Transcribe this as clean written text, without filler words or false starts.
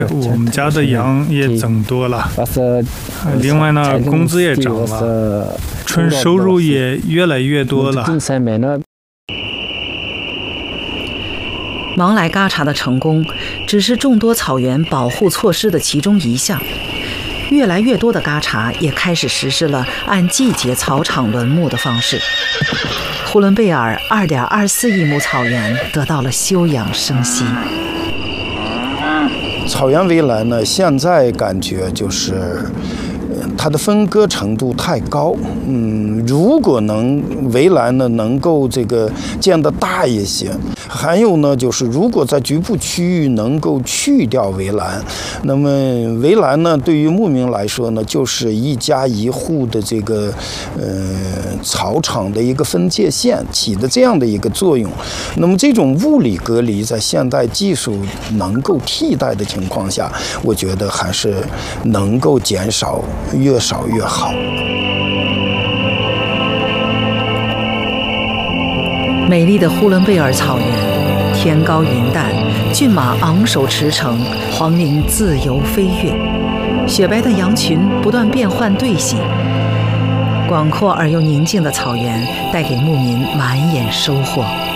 我们家的羊也增多了，另外呢，工资也涨了，纯收入也越来越多了。 芒来嘎查的成功只是众多草原保护措施的其中一项，越来越多的嘎查也开始实施了按季节草场轮牧的方式。呼伦贝尔2.24亿亩草原得到了休养生息。 草原围栏呢，现在感觉就是它的分割程度太高，如果围栏呢能够建得大一些，还有呢就是如果在局部区域能够去掉围栏，那么围栏呢对于牧民来说呢就是一家一户的草场的一个分界线，起的这样的一个作用。那么这种物理隔离在现代技术能够替代的情况下，我觉得还是能够减少，越少越好。 美丽的呼伦贝尔草原，天高云淡，骏马昂首驰骋，黄鹂自由飞跃，雪白的羊群不断变换队形。广阔而又宁静的草原带给牧民满眼收获。